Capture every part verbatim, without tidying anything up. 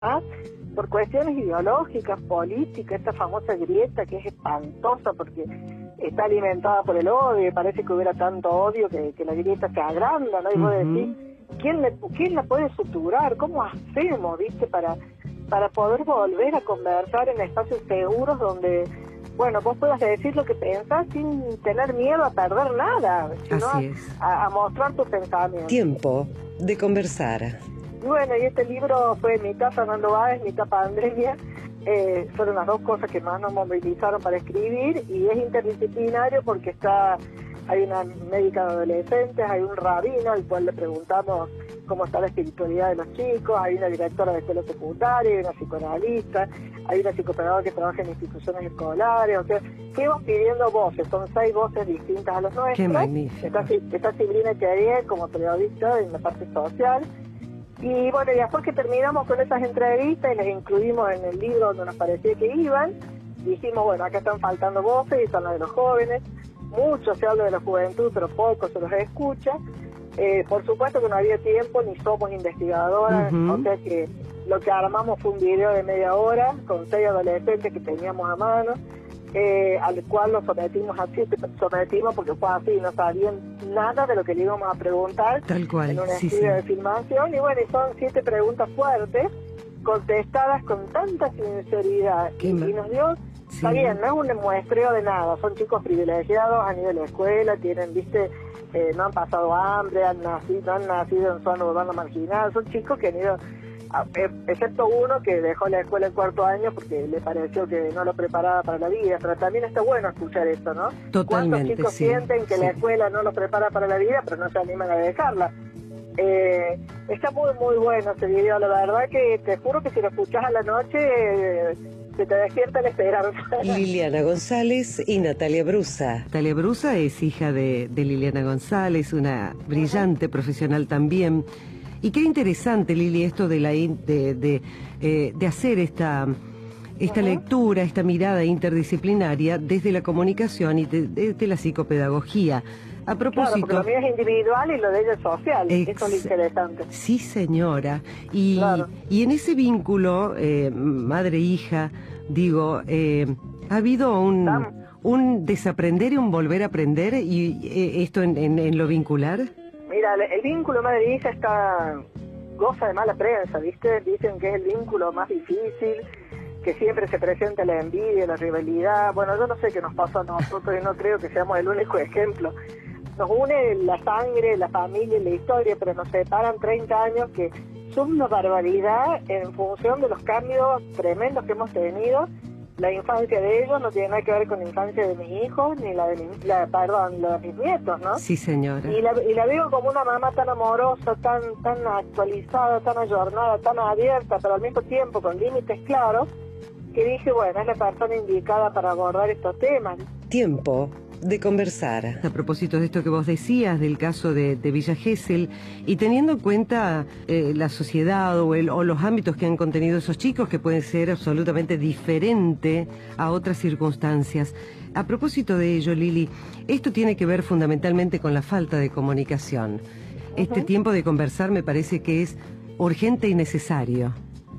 ¿ah? Por cuestiones ideológicas, políticas, esta famosa grieta que es espantosa porque está alimentada por el odio, y parece que hubiera tanto odio que, que la grieta se agranda, ¿no? Y vos Uh-huh. decís, ¿quién, le, ¿quién la puede suturar? ¿Cómo hacemos, viste, para, para poder volver a conversar en espacios seguros donde, bueno, vos puedas decir lo que pensás sin tener miedo a perder nada, sino Así a, es. a, a mostrar tus pensamientos? Tiempo de conversar. Y bueno, y este libro fue mitad Fernando Báez, mitad pandemia. Eh, fueron las dos cosas que más nos movilizaron para escribir, y es interdisciplinario porque está, hay una médica de adolescentes, hay un rabino al cual le preguntamos cómo está la espiritualidad de los chicos, hay una directora de escuela secundaria, hay una psicoanalista, hay una psicopedagoga que trabaja en instituciones escolares, o sea, fuimos pidiendo voces, son seis voces distintas a las nuestras. Qué magnífico. Está, está Silvina Cherier como periodista en la parte social. Y bueno, y después que terminamos con esas entrevistas y las incluimos en el libro donde nos parecía que iban, dijimos, bueno, acá están faltando voces y son las de los jóvenes. Mucho se habla de la juventud, pero poco se los escucha. Eh, por supuesto que no había tiempo, ni somos investigadoras, Uh-huh. o sea que lo que armamos fue un video de media hora con seis adolescentes que teníamos a mano, eh, al cual los sometimos así, sometimos porque fue así, no sabían nada de lo que le íbamos a preguntar. Tal cual, En un sí, estudio sí. de filmación, y bueno, y son siete preguntas fuertes, contestadas con tanta sinceridad, Qué y, ma- y nos dio, Sí. está bien, no es un muestreo de nada, son chicos privilegiados, han ido a la escuela, tienen, viste, eh, no han pasado hambre, han nacido, no han nacido en zona urbana marginal, son chicos que han ido, a- excepto uno que dejó la escuela en cuarto año porque le pareció que no lo preparaba para la vida, pero también está bueno escuchar esto, ¿no? Totalmente, ¿Cuántos chicos sí, sienten que sí. la escuela no los prepara para la vida, pero no se animan a dejarla? Eh, está muy, muy bueno ese video, la verdad que te juro que si lo escuchás a la noche, eh, se te despierta la esperanza. Liliana González y Natalia Brusa. Natalia Brusa es hija de, de Liliana González, una brillante uh-huh. profesional también. Y qué interesante, Lili, esto de, la in, de, de, eh, de hacer esta, esta uh-huh. lectura, esta mirada interdisciplinaria desde la comunicación y de, de, de la psicopedagogía. A propósito... Claro, porque lo mío es individual y lo de ella es social, ex... eso es lo interesante. Sí, señora. Y, claro. y en ese vínculo, eh, madre-hija, digo, eh, ¿ha habido un, un desaprender y un volver a aprender y eh, esto en, en, en lo vincular? Mira, el, el vínculo madre-hija está goza de mala prensa, ¿viste? Dicen que es el vínculo más difícil, que siempre se presenta la envidia, la rivalidad. Bueno, yo no sé qué nos pasa a nosotros y no creo que seamos el único ejemplo. Nos une la sangre, la familia y la historia, pero nos separan treinta años que son una barbaridad en función de los cambios tremendos que hemos tenido. La infancia de ellos no tiene nada que ver con la infancia de mis hijos, ni la de, mi, la, perdón, la de mis nietos, ¿no? Sí, señora. Y la, y la veo como una mamá tan amorosa, tan, tan actualizada, tan ayornada, tan abierta, pero al mismo tiempo con límites claros, que dije, bueno, es la persona indicada para abordar estos temas. Tiempo de conversar. A propósito de esto que vos decías, del caso de, de Villa Gesell, y teniendo en cuenta eh, la sociedad o, el, o los ámbitos que han contenido esos chicos, que pueden ser absolutamente diferente a otras circunstancias. A propósito de ello, Lili, esto tiene que ver fundamentalmente con la falta de comunicación. Uh-huh. Este tiempo de conversar me parece que es urgente y necesario.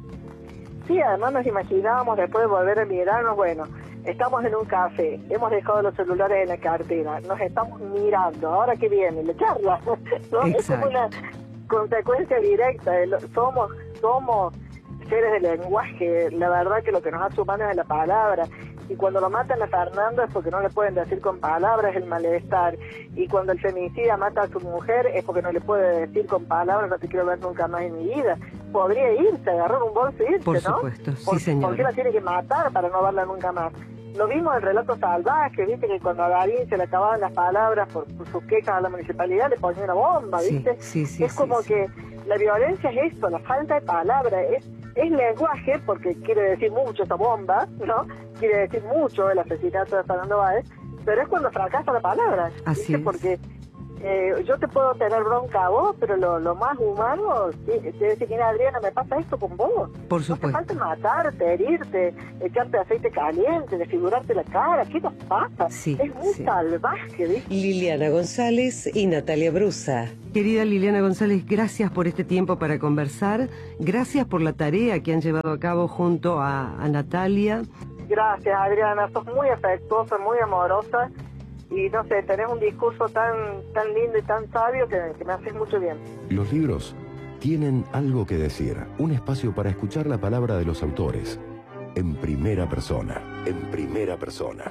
Sí, además nos imaginábamos después de volver a mirarnos, bueno, estamos en un café, hemos dejado los celulares en la cartera, nos estamos mirando, ahora que viene, la charla, ¿no? Es como una consecuencia directa, de lo, somos, somos seres de lenguaje, la verdad que lo que nos hace humanos es la palabra, y cuando lo matan a Fernando es porque no le pueden decir con palabras el malestar, y cuando el femicida mata a su mujer es porque no le puede decir con palabras no te quiero ver nunca más en mi vida. Podría irse, agarrar un bolso y irse, Por ¿no? supuesto, sí, ¿Por, señora. ¿Por qué la tiene que matar para no verla nunca más? Lo vimos en Relatos Salvajes, viste que cuando a Darín se le acababan las palabras por, por sus quejas a la municipalidad le ponía una bomba, ¿viste? Sí, sí, sí, es como sí, que sí. La violencia es esto, la falta de palabra, es, es lenguaje, porque quiere decir mucho esa bomba, ¿no? Quiere decir mucho el asesinato de Fernando Báez, pero es cuando fracasa la palabra, Así ¿viste? Es. Porque Eh, yo te puedo tener bronca a vos, pero lo, lo más humano es decir, mira, Adriana, me pasa esto con vos. Por supuesto. No te falta matarte, herirte, echarte aceite caliente, desfigurarte la cara. ¿Qué nos pasa? Sí, es muy sí. salvaje, ¿viste? Liliana González y Natalia Brusa. Querida Liliana González, gracias por este tiempo para conversar. Gracias por la tarea que han llevado a cabo junto a, a Natalia. Gracias, Adriana. Sos muy afectuosa, muy amorosa. Y no sé, tenés un discurso tan tan lindo y tan sabio que, que me haces mucho bien. Los libros tienen algo que decir, un espacio para escuchar la palabra de los autores, en primera persona, en primera persona.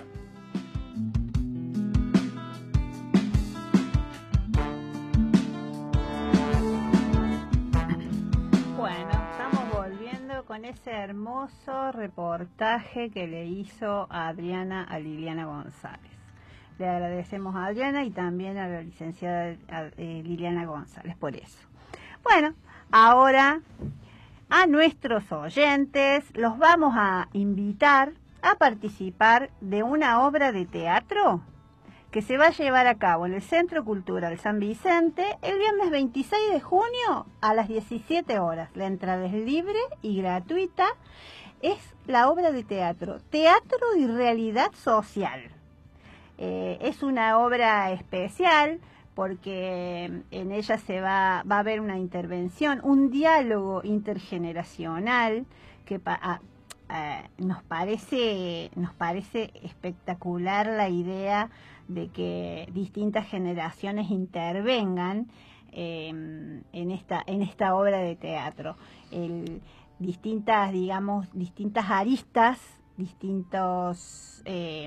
Bueno, estamos volviendo con ese hermoso reportaje que le hizo a Adriana a Liliana González. Le agradecemos a Adriana y también a la licenciada eh, Liliana González por eso. Bueno, ahora a nuestros oyentes los vamos a invitar a participar de una obra de teatro que se va a llevar a cabo en el Centro Cultural San Vicente el viernes veintiséis de junio a las diecisiete horas. La entrada es libre y gratuita. Es la obra de teatro, Teatro y Realidad Social. Eh, es una obra especial porque en ella se va, va a haber una intervención, un diálogo intergeneracional que pa, a, a, nos parece, nos parece espectacular la idea de que distintas generaciones intervengan eh, en esta, en esta obra de teatro. El, distintas, digamos, distintas aristas, distintos eh,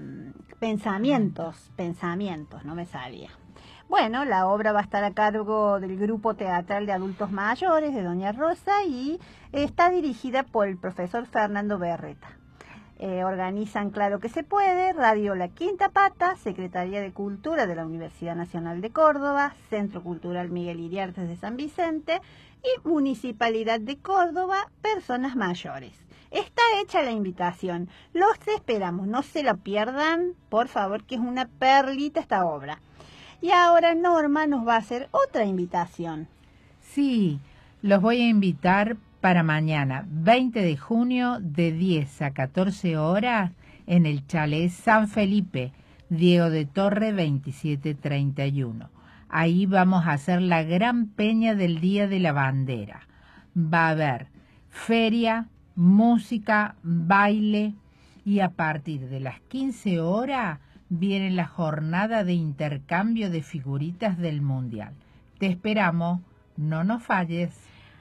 pensamientos, pensamientos, no me salía. Bueno, la obra va a estar a cargo del Grupo Teatral de Adultos Mayores de Doña Rosa y está dirigida por el profesor Fernando Berreta. Eh, organizan Claro que se puede, Radio La Quinta Pata, Secretaría de Cultura de la Universidad Nacional de Córdoba, Centro Cultural Miguel Iriartes de San Vicente y Municipalidad de Córdoba, Personas Mayores. Está hecha la invitación. Los esperamos, no se la pierdan, por favor, que es una perlita esta obra. Y ahora Norma nos va a hacer otra invitación. Sí, los voy a invitar para mañana, veinte de junio, de diez a catorce horas, en el Chalet San Felipe, Diego de Torre veintisiete treinta y uno. Ahí vamos a hacer la gran peña del Día de la Bandera. Va a haber feria, música, baile y a partir de las quince horas viene la jornada de intercambio de figuritas del Mundial. Te esperamos, no nos falles.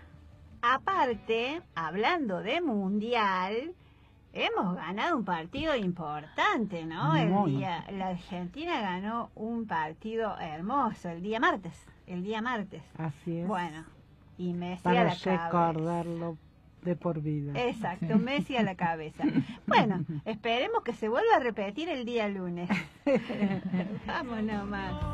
Aparte, hablando de Mundial, hemos ganado un partido importante, ¿no? El día, la Argentina ganó un partido hermoso el día martes, el día martes. Así es. Bueno, y Messi para a la cabeza. recordarlo de por vida. Exacto, Messi a la cabeza. Bueno, esperemos que se vuelva a repetir el día lunes. Vamos nomás.